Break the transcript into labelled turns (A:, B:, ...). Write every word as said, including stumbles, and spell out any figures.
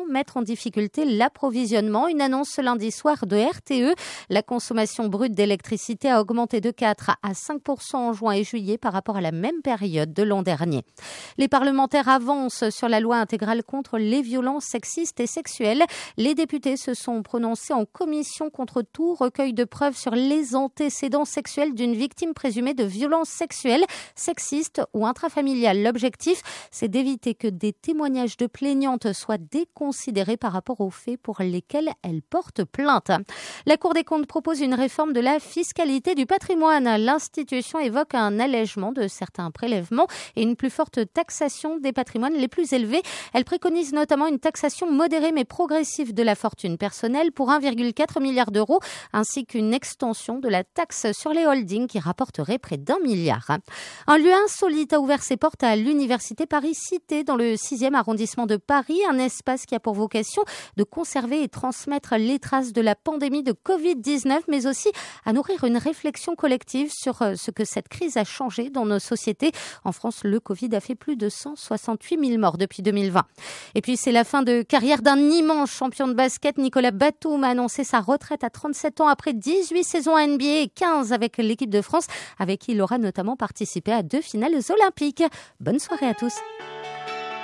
A: mettre en difficulté l'approvisionnement. Une annonce ce lundi soir de R T E. La consommation brute d'électricité a augmenté de quatre à cinq pour cent en juin et juillet par rapport à la même période de l'an dernier. Les parlementaires avancent sur la loi intégrale contre les violences sexistes et sexuelles. Les députés se sont prononcés en commission contre tout recueil de preuves sur les antécédents sexuels d'une victime présumée de violences sexuelles, sexistes ou intrafamiliales. L'objectif, c'est d'éviter que des témoignages de plaignantes soient déconsidérés par rapport aux faits pour lesquels elles portent plainte. La Cour des comptes propose une réforme de la fiscalité du patrimoine. L'institution évoque un allègement de certains prélèvements et une plus forte taxation des patrimoines les plus élevés. Elle préconise notamment une taxation modérée mais progressive de la fortune personnelle pour un virgule quatre milliard d'euros, ainsi qu'une extension de la taxe sur les holdings qui rapporterait près d'un milliard. Un lieu insolite a ouvert ses portes à l'Université Paris-Cité dans le sixième arrondissement de Paris, un espace qui a pour vocation de conserver et transmettre les traces de la pandémie de covid dix-neuf, mais aussi à nourrir une réflexion collective sur ce que cette crise a changé dans nos sociétés. En France, le Covid a fait plus de cent soixante-huit mille morts depuis deux mille vingt. Et puis, c'est la fin de carrière d'un immense champion de basket. Nicolas Batum a annoncé sa retraite à trente-sept ans après dix-huit saisons à N B A et quinze avec l'équipe de France, avec qui il aura notamment participé à deux finales olympiques. Bonne soirée à tous.